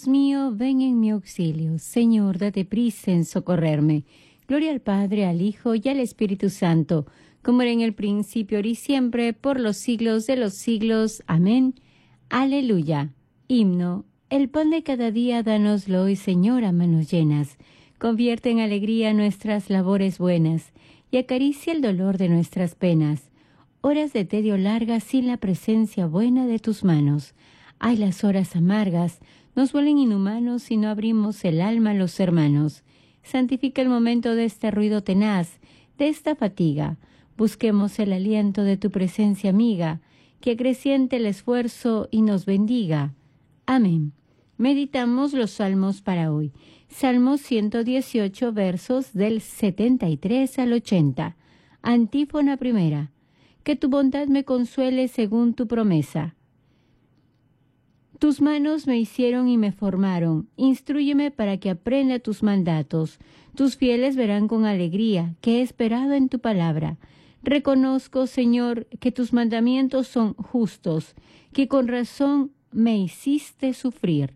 Mío, ven en mi auxilio. Señor, date prisa en socorrerme. Gloria al Padre, al Hijo y al Espíritu Santo, como era en el principio, ahora y siempre, por los siglos de los siglos. Amén. Aleluya. Himno. El pan de cada día, dánoslo hoy, Señor, a manos llenas. Convierte en alegría nuestras labores buenas y acaricia el dolor de nuestras penas. Horas de tedio largas sin la presencia buena de tus manos. Ay, las horas amargas nos vuelven inhumanos si no abrimos el alma a los hermanos. Santifica el momento de este ruido tenaz, de esta fatiga. Busquemos el aliento de tu presencia amiga, que acreciente el esfuerzo y nos bendiga. Amén. Meditamos los salmos para hoy. Salmo 118, versos del 73 al 80. Antífona primera. Que tu bondad me consuele según tu promesa. Tus manos me hicieron y me formaron. Instrúyeme para que aprenda tus mandatos. Tus fieles verán con alegría que he esperado en tu palabra. Reconozco, Señor, que tus mandamientos son justos, que con razón me hiciste sufrir.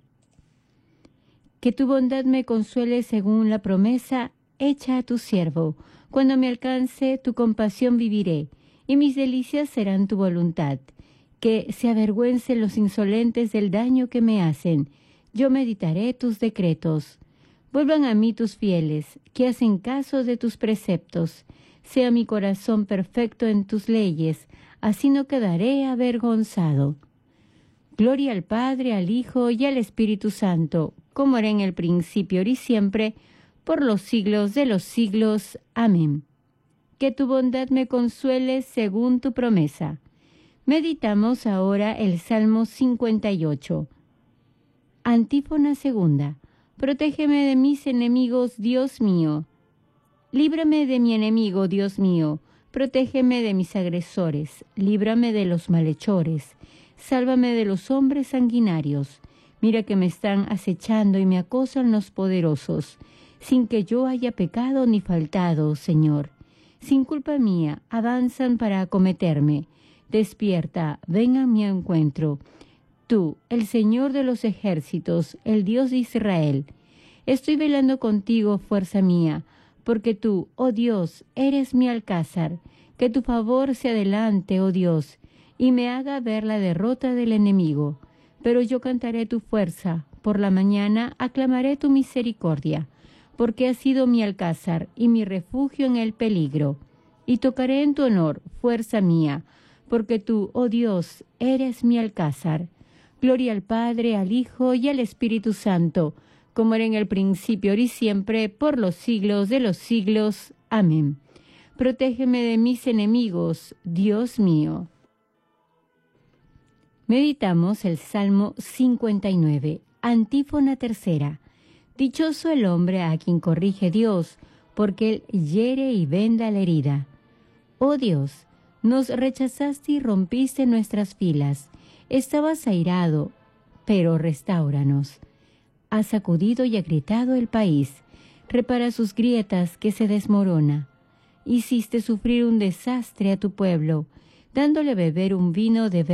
Que tu bondad me consuele según la promesa hecha a tu siervo. Cuando me alcance tu compasión viviré, y mis delicias serán tu voluntad. Que se avergüencen los insolentes del daño que me hacen. Yo meditaré tus decretos. Vuelvan a mí tus fieles, que hacen caso de tus preceptos. Sea mi corazón perfecto en tus leyes, así no quedaré avergonzado. Gloria al Padre, al Hijo y al Espíritu Santo, como era en el principio, ahora y siempre, por los siglos de los siglos. Amén. Que tu bondad me consuele según tu promesa. Meditamos ahora el Salmo 58. Antífona segunda. Protégeme de mis enemigos, Dios mío. Líbrame de mi enemigo, Dios mío. Protégeme de mis agresores. Líbrame de los malhechores. Sálvame de los hombres sanguinarios. Mira que me están acechando y me acosan los poderosos, sin que yo haya pecado ni faltado, Señor. Sin culpa mía, avanzan para acometerme. Despierta, ven a mi encuentro. Tú, el Señor de los ejércitos, el Dios de Israel. Estoy velando contigo, fuerza mía, porque tú, oh Dios, eres mi alcázar. Que tu favor se adelante, oh Dios, y me haga ver la derrota del enemigo. Pero yo cantaré tu fuerza, por la mañana aclamaré tu misericordia, porque has sido mi alcázar y mi refugio en el peligro. Y tocaré en tu honor, fuerza mía, porque tú, oh Dios, eres mi alcázar. Gloria al Padre, al Hijo y al Espíritu Santo, como era en el principio, ahora y siempre, por los siglos de los siglos. Amén. Protégeme de mis enemigos, Dios mío. Meditamos el Salmo 59, Antífona tercera. Dichoso el hombre a quien corrige Dios, porque él hiere y venda la herida. Oh Dios, nos rechazaste y rompiste nuestras filas. Estabas airado, pero restáuranos. Has sacudido y agrietado el país. Repara sus grietas que se desmorona. Hiciste sufrir un desastre a tu pueblo, dándole a beber un vino de